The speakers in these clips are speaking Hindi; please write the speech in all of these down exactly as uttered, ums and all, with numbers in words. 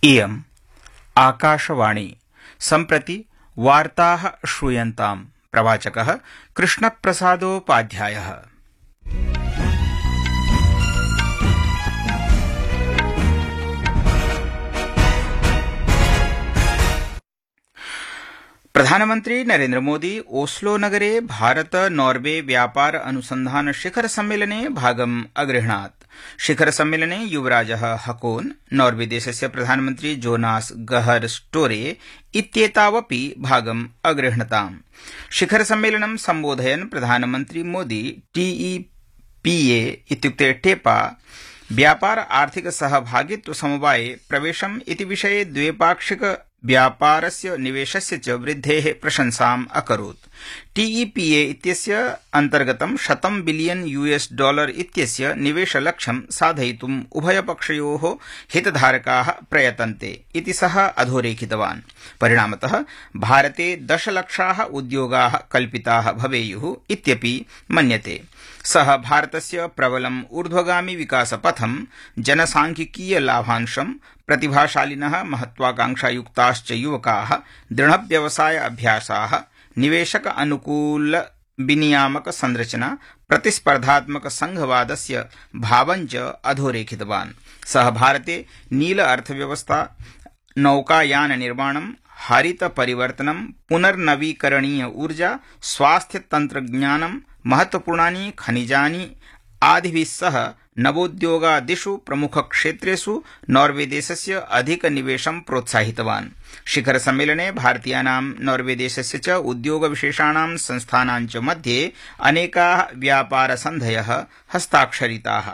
इयम् आकाशवाणी सम्प्रति वार्ताः श्रूयन्ताम्। प्रवाचकः कृष्णप्रसादोपाध्यायः। प्रधानमन्त्री नरेन्द्र मोदी ओस्लो नगरे भारत नॉर्वे व्यापार अनुसंधान शिखर सम्मेलने भागम् अगृह्णात्। शिखर सम्मेलने युवराजः हकोन्, नॉर्वे देशस्य प्रधानमन्त्री जोनास गहर स्टोरे इत्येतावपि भागम् अगृह्णताम्। शिखर सम्मेलनं सम्बोधयन् प्रधानमन्त्री मोदी टीईपीए इत्युक्ते टेपा व्यापार आर्थिक सहभागित्व समवाये प्रवेशम् इति विषये द्विपाक्षिक व्यापारस्य निवेशस्य च वृद्धेः प्रशंसाम् अकरोत्। टीईपीए इत्यस्य अन्तर्गतं शतं बिलियन यूएस डॉलर इत्यस्य निवेशलक्ष्यं साधयितुम् उभयपक्षयोः हितधारकाः प्रयतन्ते इति सः अधोरेखितवान्। परिणामतः भारते दशलक्षाः उद्योगाः कल्पिताः भवेयुः इत्यपि मन्यते। सः भारतस्य प्रबलम् ऊर्ध्वगामी विकासपथं, जनसांख्यिकीय लाभांशं, प्रतिभाशालिनः महत्वाकांक्षायुक्ताश्च युवकाः, दृढव्यवसाय अभ्यासाः, निवेशक अनुकूल विनियामक संरचना, प्रतिस्पर्धात्मक संघवादस्य भावञ्च अधोरेखितवान्। सः भारते नील अर्थव्यवस्था, नौकायान निर्माणं, हरित परिवर्तनं, पुनर्नवीकरणीय ऊर्जा, स्वास्थ्य तन्त्रज्ञानं, महत्वपूर्णानि खनिजानि आदिभिः सह नवोद्योगादिषु प्रमुखक्षेत्रेषु नॉर्वे देशस्य अधिकनिवेशं प्रोत्साहितवान्। शिखर सम्मेलने भारतीयानां नॉर्वे देशस्य च उद्योगविशेषाणां संस्थानां च मध्ये अनेकाः व्यापारसन्धयः हस्ताक्षरिताः।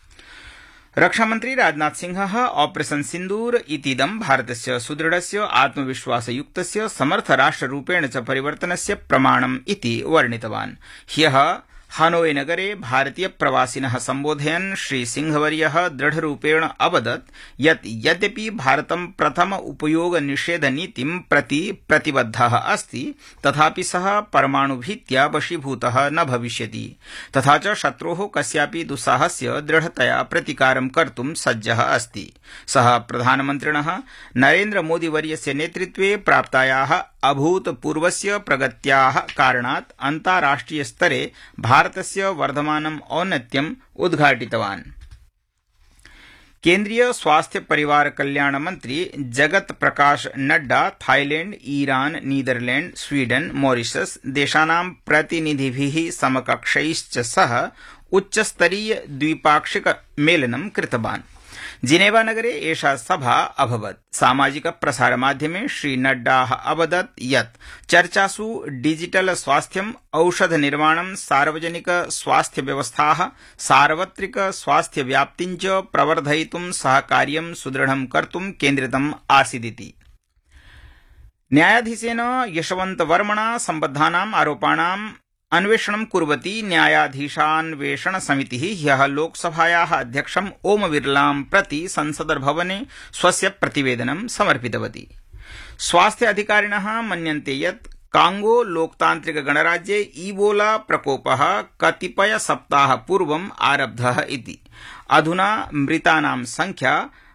रक्षामन्त्री राजनाथ सिंहः ऑपरेशन सिन्दूर इतीदं भारतस्य सुदृढस्य आत्मविश्वासयुक्तस्य समर्थराष्ट्ररूपेण च परिवर्तनस्य प्रमाणम् इति वर्णितवान्। ह्यः हानोई नगरे भारतीय प्रवासिनः सम्बोधयन् श्री सिंहवर्यः दृढरूपेण अवदत् यत् यद्यपि भारतं प्रथम उपयोग निषेध नीतिं प्रति प्रतिबद्धः अस्ति, तथापि सः परमाणुभीत्या वशीभूतः न भविष्यति, तथा च शत्रोः कस्यापि दुस्साहस्य दृढतया प्रतिकारं कर्तुं सज्जः अस्ति। सः प्रधानमन्त्रिणः नरेन्द्र मोदी वर्यस्य नेतृत्वे प्राप्तायाः अभूतपूर्वस्य प्रगत्याः कारणात् अन्ताराष्ट्रिय स्तरे भारतस्य वर्धमानम् औन्नत्यम् उद्घाटितवान्। केन्द्रीय स्वास्थ्य परिवार कल्याण मंत्री Jagat Prakash Nadda Thailand, Iran, Netherlands, Sweden, Mauritius देशानां प्रतिनिधिभिः समकक्षैश्च सह उच्चस्तरीय द्विपाक्षिक मेलनं कृतवान्। जिनेवा नगरे एषा सभा अभवत्। सामाजिक प्रसारमाध्यमे श्री नड्डा अवदत् यत् चर्चासु डिजिटल स्वास्थ्यम्, औषध निर्माणं, सार्वजनिक स्वास्थ्य व्यवस्थाः, सार्वत्रिक स्वास्थ्य व्याप्तिं च प्रवर्धयितुं सहकार्यं सुदृढं कर्तुं केन्द्रितम् आसीदिति। न्यायाधीशेन यशवन्त वर्मणा सम्बद्धानाम् आरोपाणाम् अन्वेषणं कुर्वती न्यायाधीशान्वेषण समितिः ह्यः लोकसभायाः अध्यक्षम् ओम बिरलां प्रति संसदर्भवने स्वस्य प्रतिवेदनं समर्पितवती। स्वास्थ्य अधिकारिणः मन्यन्ते यत् कांगो लोकतान्त्रिक गणराज्ये ईबोला प्रकोपः कतिपय सप्ताह पूर्वम् आरब्धः इति। अधुना मृतानां संख्या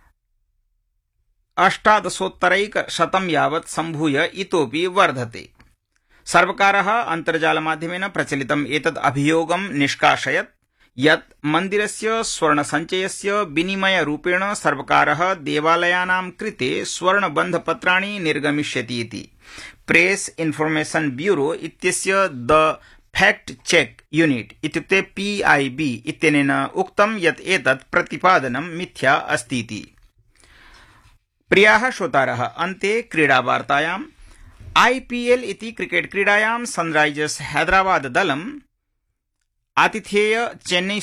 अष्टादशोत्तरैकशतं यावत् सम्भूय इतोपि वर्धते। सर्वकारः अन्तर्जालमाध्यमेन प्रचलितम् एतद् अभियोगं निष्कासयत् यत् मन्दिरस्य स्वर्णसञ्चयस्य विनिमयरूपेण सर्वकारः देवालयानां कृते स्वर्णबन्धपत्राणि निर्गमिष्यति इति। प्रेस इन्फॉर्मेशन ब्यूरो इत्यस्य द फैक्ट चेक यूनिट इत्युक्ते पीआईबी इत्यनेन उक्तं यत् एतत् प्रतिपादनं मिथ्या अस्तीति। प्रियाः श्रोतारः, अन्ते क्रीडावार्तायाम्। आईपीएल इति क्रिकेट क्रीडायां सनराइजर्स हैदराबाद दलम् आतिथेय चेन्नई